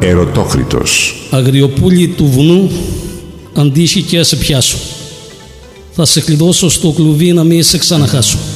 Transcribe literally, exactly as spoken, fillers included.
Ερωτόκριτος. Αγριοπούλη του βουνού, αντίχει και σε πιάσω. Θα σε κλειδώσω στο κλουβί να μην σε ξαναχάσω.